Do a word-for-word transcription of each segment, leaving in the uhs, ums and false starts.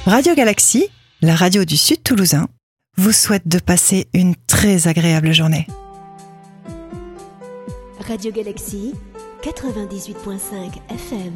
Radio Galaxie, la radio du Sud Toulousain, vous souhaite de passer une très agréable journée. Radio Galaxie, quatre-vingt-dix-huit virgule cinq F M.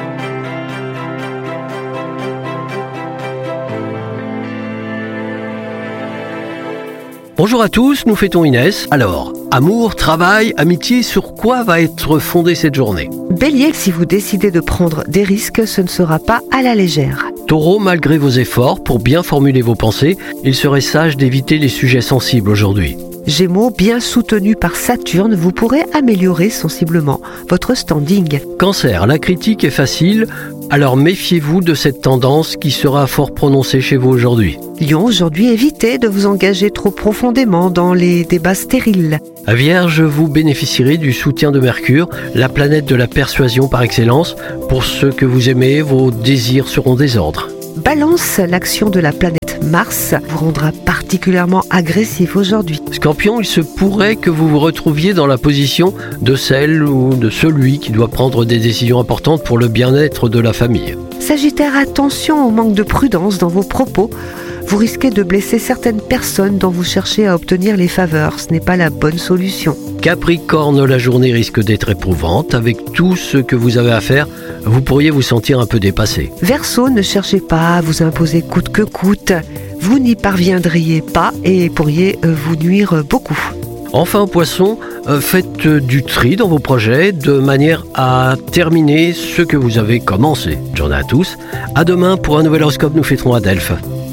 Bonjour à tous, nous fêtons Inès. Alors, amour, travail, amitié, sur quoi va être fondée cette journée ? Bélier, si vous décidez de prendre des risques, ce ne sera pas à la légère. Taureau, malgré vos efforts pour bien formuler vos pensées, il serait sage d'éviter les sujets sensibles aujourd'hui. Gémeaux, bien soutenu par Saturne, vous pourrez améliorer sensiblement votre standing. Cancer, la critique est facile, alors méfiez-vous de cette tendance qui sera fort prononcée chez vous aujourd'hui. Lion, aujourd'hui, évitez de vous engager trop profondément dans les débats stériles. Vierge, vous bénéficierez du soutien de Mercure, la planète de la persuasion par excellence. Pour ceux que vous aimez, vos désirs seront des ordres. Balance, l'action de la planète Mars vous rendra particulièrement agressif aujourd'hui. Scorpion, il se pourrait que vous vous retrouviez dans la position de celle ou de celui qui doit prendre des décisions importantes pour le bien-être de la famille. Sagittaire, attention au manque de prudence dans vos propos. Vous risquez de blesser certaines personnes dont vous cherchez à obtenir les faveurs. Ce n'est pas la bonne solution. Capricorne, la journée risque d'être éprouvante. Avec tout ce que vous avez à faire, vous pourriez vous sentir un peu dépassé. Verseau, ne cherchez pas à vous imposer coûte que coûte. Vous n'y parviendriez pas et pourriez vous nuire beaucoup. Enfin, Poisson, faites du tri dans vos projets de manière à terminer ce que vous avez commencé. J'en ai à tous. À demain pour un nouvel horoscope, nous fêterons à Delphes.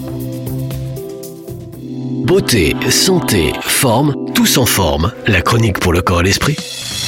Beauté, santé, forme, tous en forme. La chronique pour le corps et l'esprit.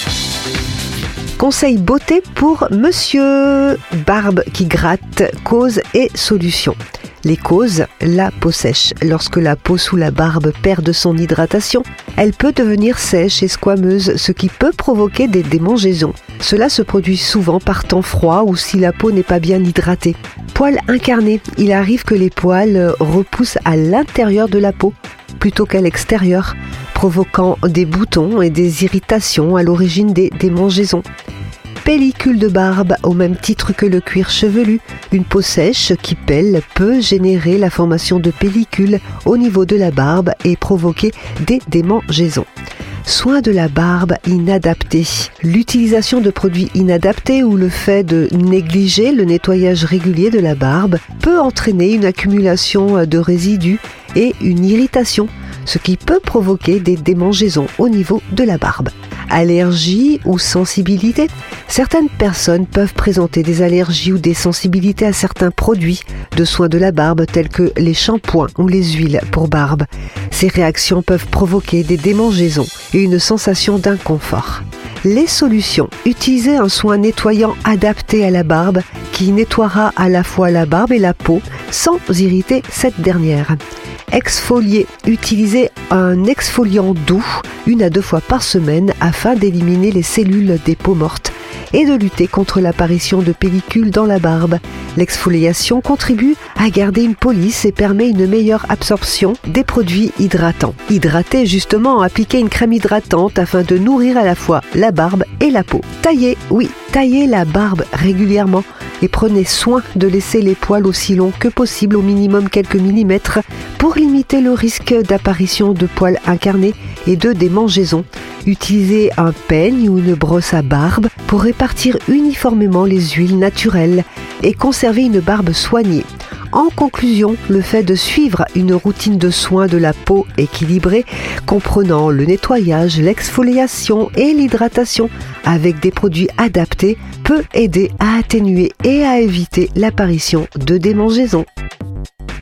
Conseil beauté pour monsieur. Barbe qui gratte, cause et solution. Les causes, la peau sèche. Lorsque la peau sous la barbe perd de son hydratation, elle peut devenir sèche et squameuse, ce qui peut provoquer des démangeaisons. Cela se produit souvent par temps froid ou si la peau n'est pas bien hydratée. Poils incarnés, il arrive que les poils repoussent à l'intérieur de la peau plutôt qu'à l'extérieur, provoquant des boutons et des irritations à l'origine des démangeaisons. Pellicule de barbe, au même titre que le cuir chevelu, une peau sèche qui pèle peut générer la formation de pellicules au niveau de la barbe et provoquer des démangeaisons. Soin de la barbe inadaptée. L'utilisation de produits inadaptés ou le fait de négliger le nettoyage régulier de la barbe peut entraîner une accumulation de résidus et une irritation, ce qui peut provoquer des démangeaisons au niveau de la barbe. Allergie ou sensibilité. Certaines personnes peuvent présenter des allergies ou des sensibilités à certains produits de soins de la barbe tels que les shampoings ou les huiles pour barbe. Ces réactions peuvent provoquer des démangeaisons et une sensation d'inconfort. Les solutions. Utilisez un soin nettoyant adapté à la barbe qui nettoiera à la fois la barbe et la peau sans irriter cette dernière. Exfolier. Utilisez un exfoliant doux une à deux fois par semaine afin d'éliminer les cellules des peaux mortes et de lutter contre l'apparition de pellicules dans la barbe. L'exfoliation contribue à garder une peau lisse et permet une meilleure absorption des produits hydratants. Hydrater, justement, appliquez une crème hydratante afin de nourrir à la fois la barbe et la peau. Taillez, oui, taillez la barbe régulièrement et prenez soin de laisser les poils aussi longs que possible, au minimum quelques millimètres, pour limiter le risque d'apparition de poils incarnés et de démangeaisons. Utilisez un peigne ou une brosse à barbe pour répartir uniformément les huiles naturelles et conserver une barbe soignée. En conclusion, le fait de suivre une routine de soins de la peau équilibrée, comprenant le nettoyage, l'exfoliation et l'hydratation avec des produits adaptés, peut aider à atténuer et à éviter l'apparition de démangeaisons.